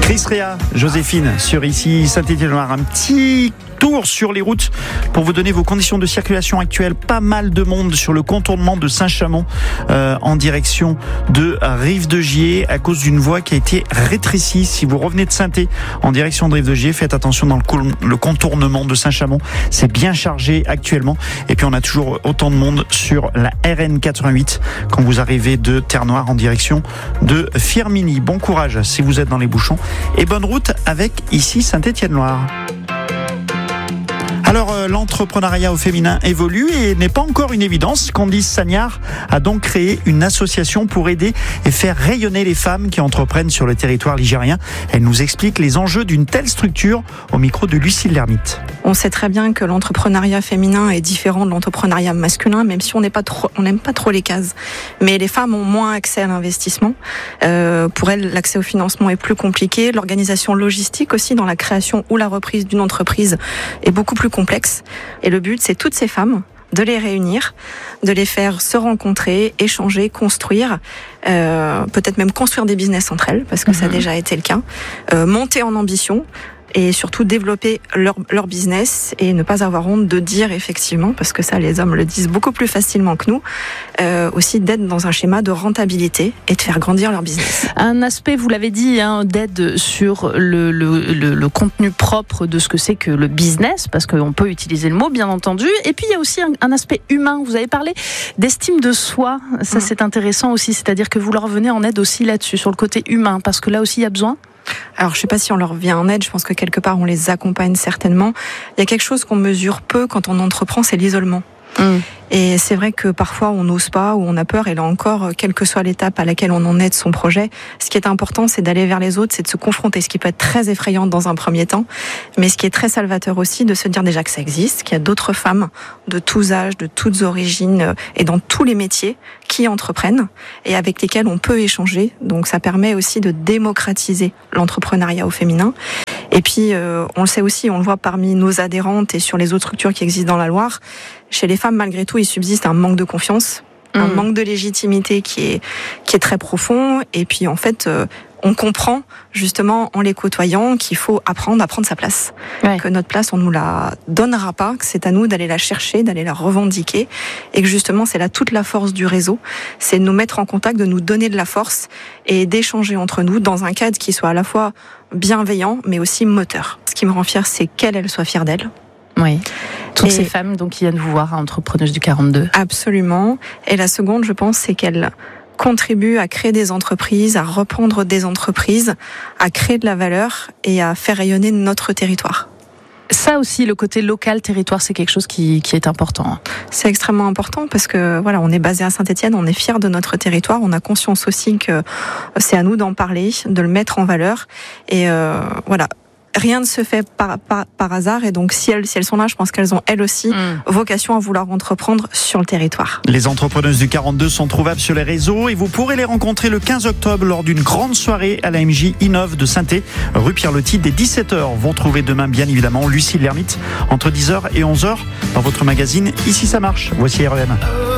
Chris Rea, Joséphine, sur ici Saint-Étienne-Loire. Un petit tour sur les routes pour vous donner vos conditions de circulation actuelles. Pas mal de monde sur le contournement de Saint-Chamond en direction de Rive-de-Gier à cause d'une voie qui a été rétrécie. Si vous revenez de Saint-Étienne en direction de Rive-de-Gier, faites attention dans le contournement de Saint-Chamond. C'est bien chargé actuellement. Et puis on a toujours autant de monde sur la RN 88 quand vous arrivez de Terre-Noire en direction de Firminy. Bon courage si vous êtes dans les bouchons et bonne route avec ici Saint-Étienne-Loire. Alors, l'entrepreneuriat au féminin évolue et n'est pas encore une évidence. Candice Sagnard a donc créé une association pour aider et faire rayonner les femmes qui entreprennent sur le territoire ligérien. Elle nous explique les enjeux d'une telle structure au micro de Lucille Lermite. On sait très bien que l'entrepreneuriat féminin est différent de l'entrepreneuriat masculin, même si on n'aime pas trop les cases. Mais les femmes ont moins accès à l'investissement. Pour elles, l'accès au financement est plus compliqué. L'organisation logistique aussi dans la création ou la reprise d'une entreprise est beaucoup plus complexe. Et le but, c'est toutes ces femmes de les réunir, de les faire se rencontrer, échanger, construire, peut-être même construire des business entre elles, parce que ça a déjà été le cas, monter en ambition et surtout développer leur business et ne pas avoir honte de dire effectivement, parce que ça les hommes le disent beaucoup plus facilement que nous, aussi d'être dans un schéma de rentabilité et de faire grandir leur business. Un aspect, vous l'avez dit, d'aide sur le contenu propre de ce que c'est que le business, parce qu'on peut utiliser le mot bien entendu, et puis il y a aussi un aspect humain. Vous avez parlé d'estime de soi, ça c'est intéressant aussi, c'est-à-dire que vous leur venez en aide aussi là-dessus, sur le côté humain, parce que là aussi il y a besoin. Alors, je ne sais pas si on leur vient en aide, je pense que quelque part on les accompagne certainement. Il y a quelque chose qu'on mesure peu quand on entreprend, c'est l'isolement. Et c'est vrai que parfois on n'ose pas ou on a peur, et là encore, quelle que soit l'étape à laquelle on en est de son projet, ce qui est important, c'est d'aller vers les autres, c'est de se confronter, ce qui peut être très effrayant dans un premier temps, mais ce qui est très salvateur aussi, de se dire déjà que ça existe, qu'il y a d'autres femmes de tous âges, de toutes origines et dans tous les métiers qui entreprennent et avec lesquelles on peut échanger. Donc ça permet aussi de démocratiser l'entrepreneuriat au féminin. Et puis, on le sait aussi, on le voit parmi nos adhérentes et sur les autres structures qui existent dans la Loire, chez les femmes, malgré tout, il subsiste un manque de confiance, un manque de légitimité qui est très profond. Et puis, en fait, on comprend justement en les côtoyant qu'il faut apprendre à prendre sa place. Ouais. Que notre place, on nous la donnera pas, que c'est à nous d'aller la chercher, d'aller la revendiquer. Et que justement, c'est là toute la force du réseau. C'est de nous mettre en contact, de nous donner de la force et d'échanger entre nous dans un cadre qui soit à la fois bienveillant, mais aussi moteur. Ce qui me rend fière, c'est qu'elle soit fière d'elle. Oui. Toutes ces femmes donc, qui viennent vous voir à Entrepreneuses du 42. Absolument. Et la seconde, je pense, c'est qu'elle contribue à créer des entreprises, à reprendre des entreprises, à créer de la valeur et à faire rayonner notre territoire. Ça aussi, le côté local, territoire, c'est quelque chose qui est important. C'est extrêmement important parce que voilà, on est basé à Saint-Étienne, on est fiers de notre territoire, on a conscience aussi que c'est à nous d'en parler, de le mettre en valeur et voilà. Rien ne se fait par hasard, et donc si elles sont là, je pense qu'elles ont elles aussi vocation à vouloir entreprendre sur le territoire. Les entrepreneuses du 42 sont trouvables sur les réseaux et vous pourrez les rencontrer le 15 octobre lors d'une grande soirée à la MJ Innov de Saint-Étienne, rue Pierre-Loti, dès 17h. Vous retrouvez demain bien évidemment Lucille Lermite entre 10h et 11h dans votre magazine Ici ça marche. Voici REM.